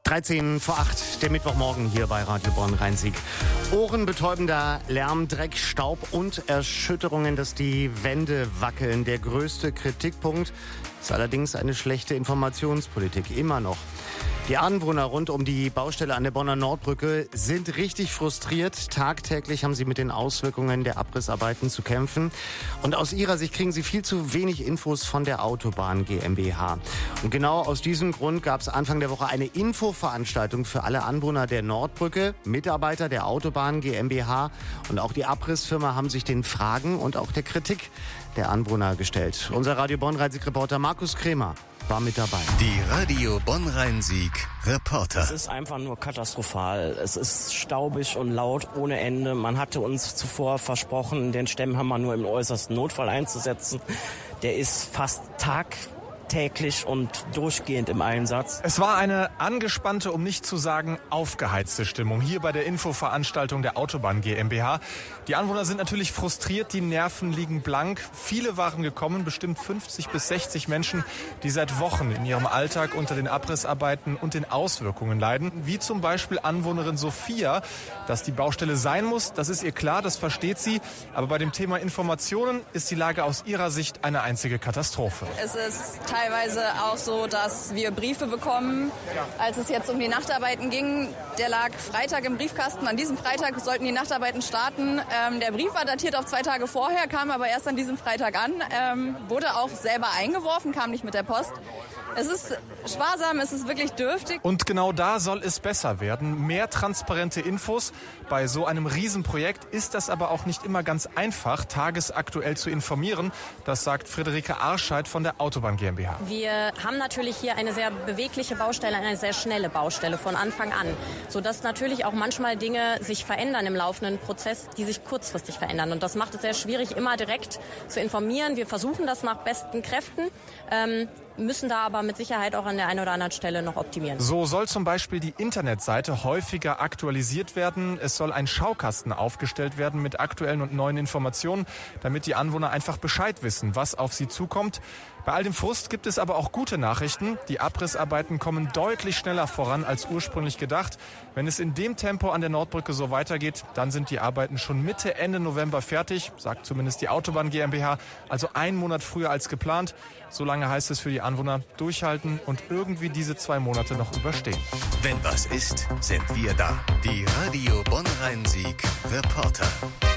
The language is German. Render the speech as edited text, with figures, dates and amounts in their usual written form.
13 vor 8, der Mittwochmorgen hier bei Radio Bonn-Rhein-Sieg. Ohrenbetäubender Lärm, Dreck, Staub und Erschütterungen, dass die Wände wackeln. Der größte Kritikpunkt ist allerdings eine schlechte Informationspolitik, immer noch. Die Anwohner rund um die Baustelle an der Bonner Nordbrücke sind richtig frustriert. Tagtäglich haben sie mit den Auswirkungen der Abrissarbeiten zu kämpfen. Und aus ihrer Sicht kriegen sie viel zu wenig Infos von der Autobahn GmbH. Und genau aus diesem Grund gab es Anfang der Woche eine Infoveranstaltung für alle Anwohner der Nordbrücke. Mitarbeiter der Autobahn GmbH und auch die Abrissfirma haben sich den Fragen und auch der Kritik der Anwohner gestellt. Unser Radio Bonn-Rhein-Sieg-Reporter Markus Kremer war mit dabei. Die Radio Bonn-Rhein-Sieg-Reporter. Es ist einfach nur katastrophal. Es ist staubig und laut ohne Ende. Man hatte uns zuvor versprochen, den Stemmhammer nur im äußersten Notfall einzusetzen. Der ist fast tagtäglich und durchgehend im Einsatz. Es war eine angespannte, um nicht zu sagen aufgeheizte Stimmung hier bei der Infoveranstaltung der Autobahn GmbH. Die Anwohner sind natürlich frustriert, die Nerven liegen blank. Viele waren gekommen, bestimmt 50 bis 60 Menschen, die seit Wochen in ihrem Alltag unter den Abrissarbeiten und den Auswirkungen leiden. Wie zum Beispiel Anwohnerin Sophia. Dass die Baustelle sein muss, das ist ihr klar, das versteht sie. Aber bei dem Thema Informationen ist die Lage aus ihrer Sicht eine einzige Katastrophe. Es ist teilweise auch so, dass wir Briefe bekommen. Als es jetzt um die Nachtarbeiten ging, der lag Freitag im Briefkasten. An diesem Freitag sollten die Nachtarbeiten starten. Der Brief war datiert auf 2 Tage vorher, kam aber erst an diesem Freitag an. Wurde auch selber eingeworfen, kam nicht mit der Post. Es ist sparsam, es ist wirklich dürftig. Und genau da soll es besser werden. Mehr transparente Infos. Bei so einem Riesenprojekt ist das aber auch nicht immer ganz einfach, tagesaktuell zu informieren. Das sagt Friederike Arscheid von der Autobahn GmbH. Wir haben natürlich hier eine sehr bewegliche Baustelle, eine sehr schnelle Baustelle von Anfang an. Sodass natürlich auch manchmal Dinge sich verändern im laufenden Prozess, die sich kurzfristig verändern. Und das macht es sehr schwierig, immer direkt zu informieren. Wir versuchen das nach besten Kräften. Müssen da aber mit Sicherheit auch an der einen oder anderen Stelle noch optimieren. So soll zum Beispiel die Internetseite häufiger aktualisiert werden. Es soll ein Schaukasten aufgestellt werden mit aktuellen und neuen Informationen, damit die Anwohner einfach Bescheid wissen, was auf sie zukommt. Bei all dem Frust gibt es aber auch gute Nachrichten. Die Abrissarbeiten kommen deutlich schneller voran als ursprünglich gedacht. Wenn es in dem Tempo an der Nordbrücke so weitergeht, dann sind die Arbeiten schon Mitte, Ende November fertig, sagt zumindest die Autobahn GmbH, also 1 Monat früher als geplant. So lange heißt es für die Anwohner durchhalten und irgendwie diese 2 Monate noch überstehen. Wenn was ist, sind wir da. Die Radio Bonn-Rhein-Sieg-Reporter.